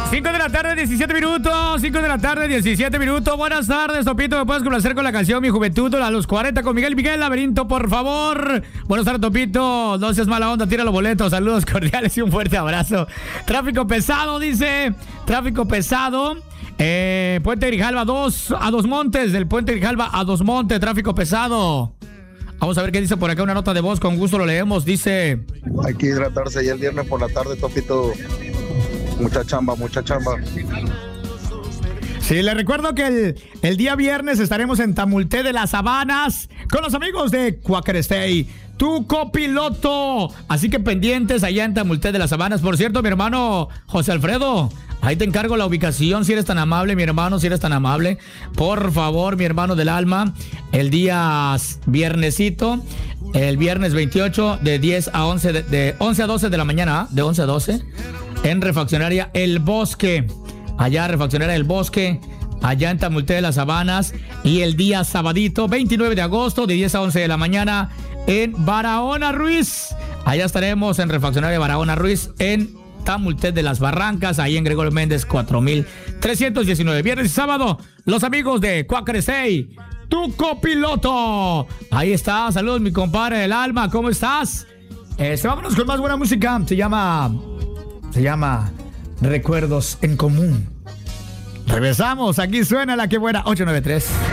5 de la tarde, 17 minutos. 5 de la tarde, 17 minutos. Buenas tardes, Topito. ¿Me puedes complacer con la canción Mi Juventud a los 40 con Miguel Laberinto, por favor? Buenas tardes, Topito. No seas mala onda, tira los boletos. Saludos cordiales y un fuerte abrazo. Tráfico pesado, dice. Tráfico pesado. Puente Grijalva a Dos Montes. Del Puente Grijalva a Dos Montes. Tráfico pesado. Vamos a ver qué dice por acá una nota de voz. Con gusto lo leemos. Dice: hay que hidratarse ya el viernes por la tarde, Topito. Mucha chamba. Sí, les recuerdo que el día viernes estaremos en Tamulté de las Sabanas con los amigos de Quaker Stay, tu copiloto. Así que pendientes allá en Tamulté de las Sabanas. Por cierto, mi hermano José Alfredo, ahí te encargo la ubicación, si eres tan amable, mi hermano, si eres tan amable. Por favor, mi hermano del alma, el día viernesito, el viernes 28 de 10 a 11, de 11 a 12 de la mañana, de 11 a 12, en Refaccionaria El Bosque. Allá, Refaccionaria El Bosque, allá en Tamulté de las Sabanas. Y el día sabadito, 29 de agosto, de 10 a 11 de la mañana, en Barahona Ruiz. Allá estaremos en Refaccionaria Barahona Ruiz, en Tamulté de las Barrancas, ahí en Gregorio Méndez 4319. Viernes y sábado, los amigos de Quaker Stay, tu copiloto. Ahí está, saludos mi compadre del alma, ¿cómo estás? Vámonos con más buena música. Se llama Recuerdos en Común. Regresamos, aquí suena la que buena 893.